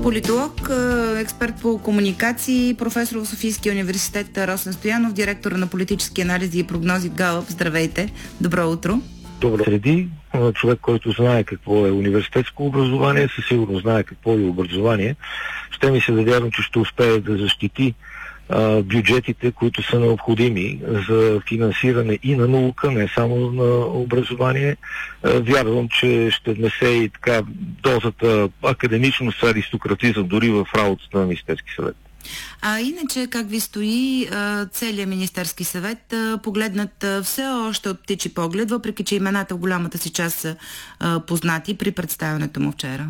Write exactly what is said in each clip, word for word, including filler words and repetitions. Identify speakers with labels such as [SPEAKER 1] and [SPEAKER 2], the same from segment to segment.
[SPEAKER 1] Политолог, експерт по комуникации, професор в Софийския университет Росен Стоянов, директор на политически анализи и прогнози в галъп. Здравейте! Добро утро!
[SPEAKER 2] Добро. Среди човек, който знае какво е университетско образование, със сигурност знае какво е образование, ще ми се да вярвам, че ще успее да защити а, бюджетите, които са необходими за финансиране и на наука, не само на образование. А, вярвам, че ще внесе и така дозата академичност, аристократизъм дори в работата на Министерски съвет.
[SPEAKER 1] А иначе как ви стои а, целият Министерски съвет, а, погледнат а, все още от птичи поглед, въпреки че имената в голямата си част са а, познати при представянето му вчера?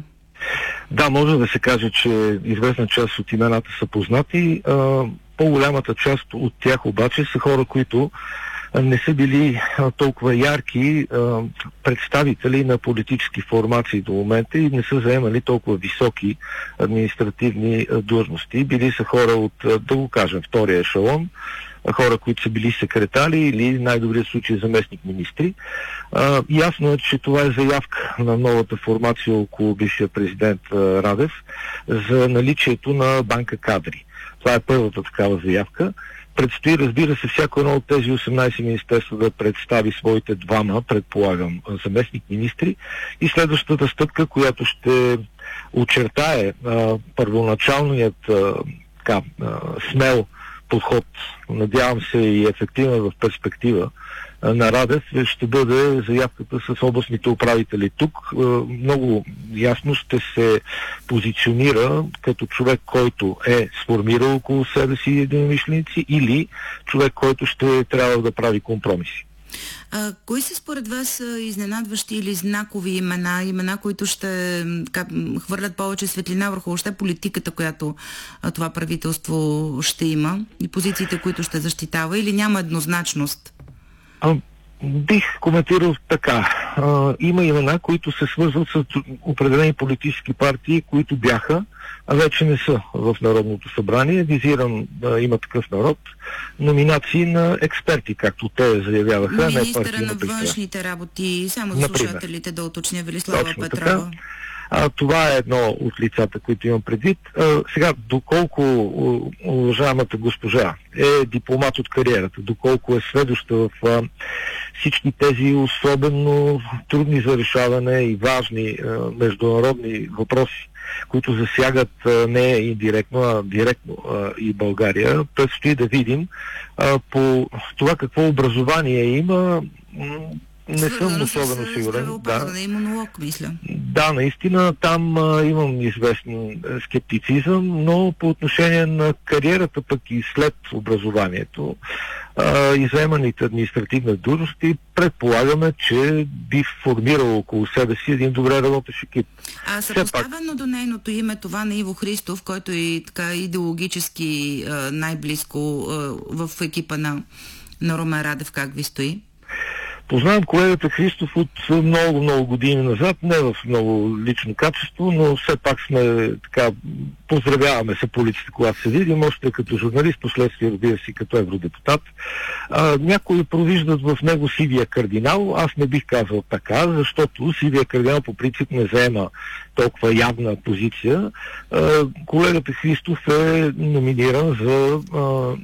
[SPEAKER 2] Да, може да се каже, че известна част от имената са познати. А, по-голямата част от тях обаче са хора, които не са били а, толкова ярки а, представители на политически формации до момента и не са заемали толкова високи административни а, длъжности. Били са хора от, а, да го кажем, втория ешелон, а, хора, които са били секретари или в най-добрия случай заместник-министри. А, ясно е, че това е заявка на новата формация около бившия президент а, Радев за наличието на банка кадри. Това е първата такава заявка. Предстои, разбира се, всяко едно от тези осемнайсет министерства да представи своите двама, предполагам, заместник-министри, и следващата стъпка, която ще очертае а, първоначалният а, така, а, смел подход, надявам се и ефективен в перспектива на Радев, ще бъде заявката с областните управители. Тук е, много ясно ще се позиционира като човек, който е сформирал около себе си единомишленици, или човек, който ще трябва да прави компромиси.
[SPEAKER 1] А, кои са според вас изненадващи или знакови имена, имена, които ще така, хвърлят повече светлина върху още политиката, която а, това правителство ще има, и позициите, които ще защитава, или няма еднозначност?
[SPEAKER 2] А, бих коментирал така. А, има имена, които се свързват с определени политически партии, които бяха, а вече не са в Народното събрание. Визирам а, Има такъв народ. Номинации на експерти, както те заявяваха.
[SPEAKER 1] Министъра на външните работи, само за слушателите да уточня, Велислава Петрова.
[SPEAKER 2] А, това е едно от лицата, които имам предвид. А, сега, доколко уважаемата госпожа е дипломат от кариерата, доколко е сведуща в а, всички тези особено трудни за решаване и важни а, международни въпроси, които засягат а, не индиректно, а директно а, и България, предстои да видим а, по това какво образование има. Не съм особено сигурен.
[SPEAKER 1] Да, имунолог, мисля.
[SPEAKER 2] Да, наистина там а, имам известен скептицизъм, но по отношение на кариерата пък и след образованието а, и заеманите административни длъжности, предполагаме, че би формирал около себе си един добре работещ екип.
[SPEAKER 1] А съпоставено пак до нейното име това на Иво Христов, който е така идеологически а, най-близко а, в екипа на, на Румен Радев, как ви стои?
[SPEAKER 2] Познавам колегата Христов от много-много години назад, не в много лично качество, но все пак сме така, поздравяваме се по улиците, когато се видим, още като журналист, последствие, разбира се, като евродепутат. А, някои провиждат в него сивия кардинал, аз не бих казал така, защото сивия кардинал по принцип не заема толкова явна позиция. А, колегата Христов е номиниран за а,